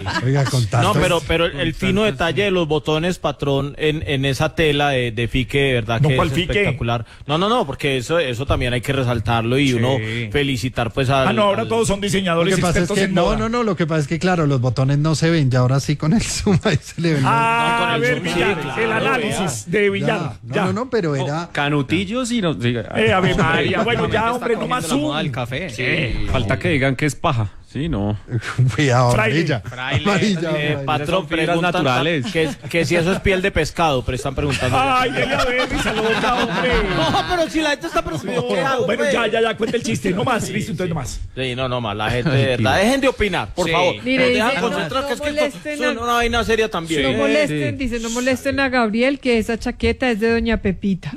Oiga, con tanto... No, pero el fino detalle de los botones, patrón, en esa tela de fique, de verdad que es espectacular. No, porque eso también hay que resaltarlo y uno felicitar pues al... ahora todos son diseñadores expertos en moda. No, lo que pasa es que claro, los botones no se ven, ya ahora sí con el zoom ahí se le ven. A ver, Villar, el análisis de Villar. No, pero era... Canutillos y no... A ver, María, bueno, ya, hombre, no más zoom. El café. Falta que digan que es paja. Sí, no. Cuidado, Fraile. Amarilla. Patrón, preguntan naturales. Que si eso es piel de pescado, pero están preguntando. Ay, dele a ver, y saludos, hombre. No, pero si la gente está preguntando. Bueno, ya, cuenta el chiste, no más, listo, entonces no más. Sí, no más, la gente, de verdad, dejen de opinar, por favor. Mire, dejan concentrar, que es que esto es una vaina seria también. No molesten a Gabriel, que esa chaqueta es de doña Pepita.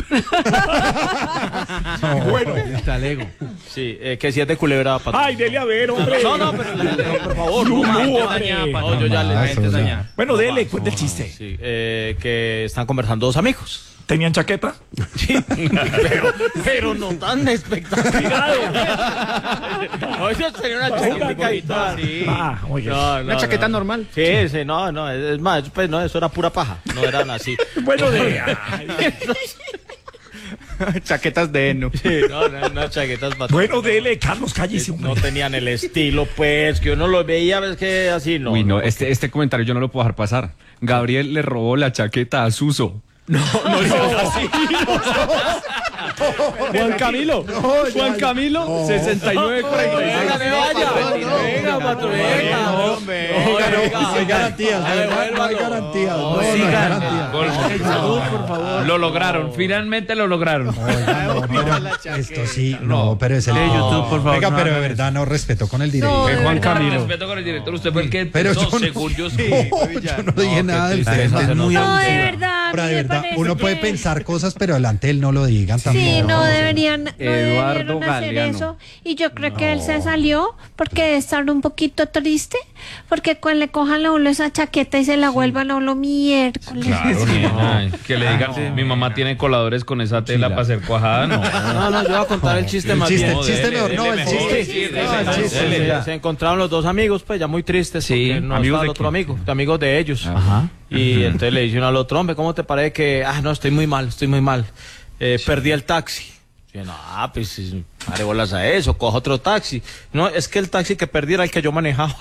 Bueno. Está Lego. Sí, que si es de Culebra, patrón. Ay, dele a ver, hombre. No, pero por favor, yo ya le... Bueno, dele, cuenta el chiste. Sí, que están conversando dos amigos. ¿Tenían chaqueta? Sí, pero no tan espectacular. Oye, sería una chaqueta sí. Una chaqueta normal. Sí, no, es más, pues no, eso era pura paja, no eran así. Bueno, Chaquetas de heno. Sí, no chaquetas patrón. Bueno, dele, Carlos, cállese. No tenían el estilo, pues, que uno lo veía, ves que así, no. Uy, no, este comentario yo no lo puedo dejar pasar. Gabriel le robó la chaqueta a Suso. No así. Juan Camilo, 6946. Venga, patrón, No hay garantías, no hay garantías. Por favor. Lo lograron, finalmente lo lograron. Esto sí, pero es el de YouTube, por favor. Venga, pero de verdad no respeto con el director. Juan Camilo. Respeto con el director, usted fue el que pero yo no dije nada del frente. No, de verdad. Ahora, de verdad, uno puede pensar cosas, pero delante de él no lo digan también. Sí, no deberían Eduardo hacer Galeano. eso. Y yo creo que él se salió porque debe estar un poquito triste, porque cuando le cojan a uno esa chaqueta y se la vuelvan a uno miércoles. Claro, que le digan, mi mamá tiene coladores con esa tela para hacer cuajada, no. No, yo voy a contar el chiste más bien. El chiste mejor, no, el chiste. Se encontraron los dos amigos, pues ya muy tristes, porque no amigos estaba el de otro qué? amigo, amigos de ellos. Ajá. Y entonces le dice uno al otro, hombre, ¿cómo te parece que, no, estoy muy mal. Perdí el taxi. Y yo, no, pues, pare bolas a eso, coja otro taxi. No, es que el taxi que perdí era el que yo manejaba.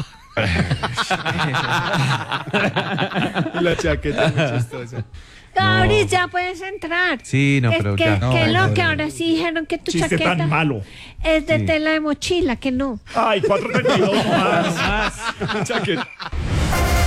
La chaqueta es muy chistosa. Gabriel, ya puedes entrar. Sí, no, pero ya. Que lo que ahora sí dijeron que tu chiste chaqueta tan malo. es de tela de mochila, que no. Ay, 432 más. Chaqueta.